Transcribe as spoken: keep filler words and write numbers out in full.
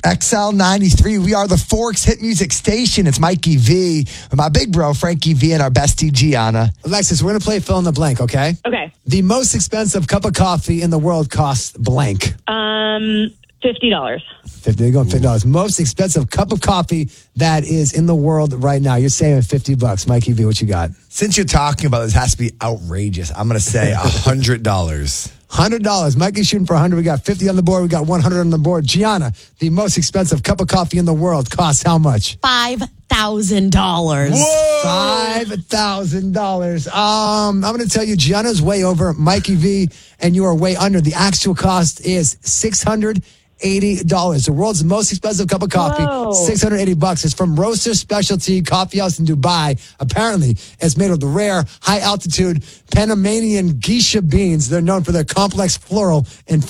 X L ninety-three, we are the Forks Hit Music Station. It's Mikey V, and my big bro, Frankie V, and our bestie, Gianna. Alexis, we're going to play fill in the blank, okay? Okay. The most expensive cup of coffee in the world costs blank. Um, fifty dollars. fifty, there you go, fifty dollars. Most expensive cup of coffee that is in the world right now. You're saving fifty bucks. Mikey V, what you got? Since you're talking about this, it has to be outrageous. I'm going to say one hundred dollars. one hundred dollars. Mikey's shooting for one hundred. We got fifty on the board. We got one hundred on the board. Gianna, the most expensive cup of coffee in the world costs how much? five thousand dollars. five thousand dollars. Um, I'm going to tell you, Gianna's way over. Mikey V, and you are way under. The actual cost is six hundred eighty dollars. The world's most expensive cup of coffee, Whoa. six hundred eighty bucks. It's from Roaster Specialty Coffee House in Dubai. Apparently, it's made of the rare, high-altitude Panamanian geisha beans. They're known for their complex floral and